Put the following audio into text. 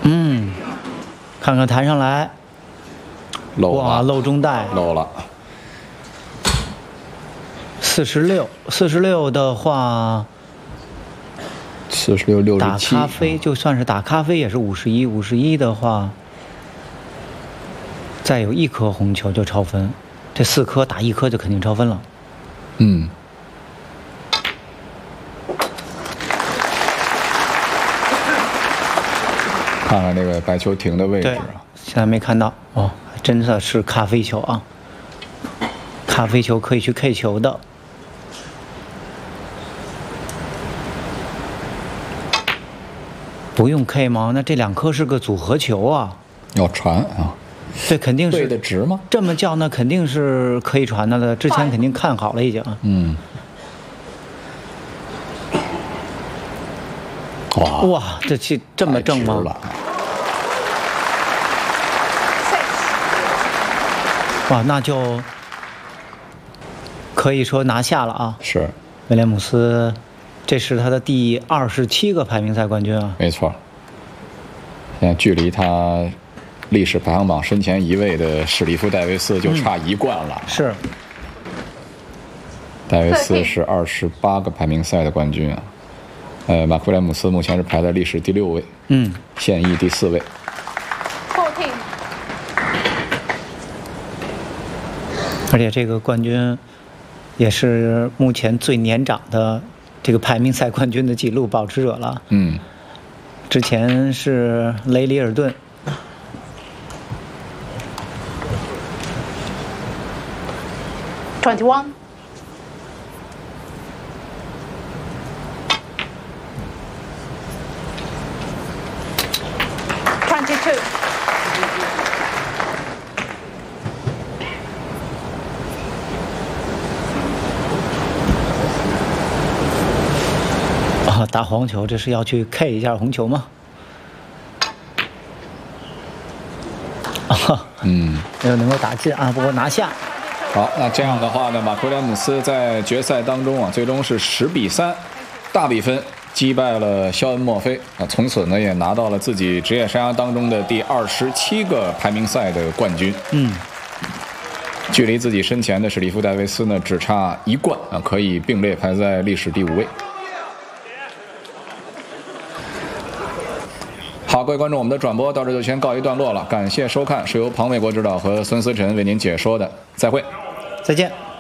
看看弹上来，哇，漏中带， 漏了。 46的话 ，46、67。 打咖啡就算是打咖啡也是51的话，再有1颗红球就超分，这4颗打1颗就肯定超分了。 看看这个白球停的位置啊， 现在没看到哦，真的是咖啡球啊！咖啡球可以去 K 球的，不用 K 吗？那这2颗是个组合球啊！ 要传啊？ 对，肯定是对的直吗？ 这么叫那肯定是可以传的了，之前肯定看好了已经。哇，这气这么正吗？哇，那就可以说拿下了啊！ 是， 威廉姆斯，这是他的第27个排名赛冠军啊！ 没错，现在距离他历史排行榜身前1位的史蒂夫·戴维斯就差1冠了。 是， 戴维斯是28个排名赛的冠军啊。马克·威廉姆斯目前是排在历史第6位，现役第4位。 而且这个冠军也是目前最年长的这个排名赛冠军的纪录保持者了。之前是雷里尔顿。 21。 打黄球，这是要去 K 一下红球吗？没有能够打进啊，不过拿下。 好，那这样的话呢，马克·威廉姆斯在决赛当中啊，最终是10-3，大比分击败了肖恩·墨菲啊，从此呢也拿到了自己职业生涯当中的第27个排名赛的冠军。距离自己身前的史蒂夫·戴维斯呢只差1冠啊，可以并列排在历史第5位。好，各位观众，我们的转播到这就先告一段落了，感谢收看，是由庞卫国指导和孙思辰为您解说的，再会， 再见。